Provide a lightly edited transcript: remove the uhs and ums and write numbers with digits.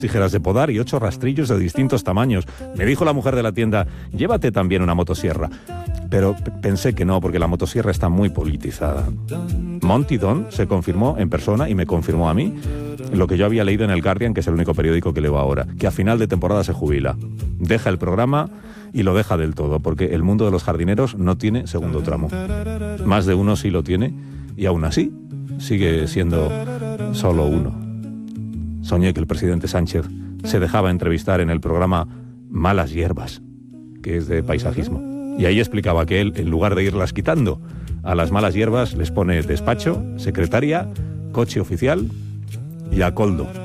tijeras de podar y 8 rastrillos de distintos tamaños. Me dijo la mujer de la tienda, llévate también una motosierra. Pero pensé que no, porque la motosierra está muy politizada. Monty Don se confirmó en persona y me confirmó a mí lo que yo había leído en el Guardian, que es el único periódico que leo ahora, que a final de temporada se jubila. Deja el programa y lo deja del todo, porque el mundo de los jardineros no tiene segundo tramo. Más de uno sí lo tiene, y aún así sigue siendo solo uno. Soñé que el presidente Sánchez se dejaba entrevistar en el programa Malas Hierbas, que es de paisajismo. Y ahí explicaba que él, en lugar de irlas quitando, a las malas hierbas les pone despacho, secretaria, coche oficial y a coldo.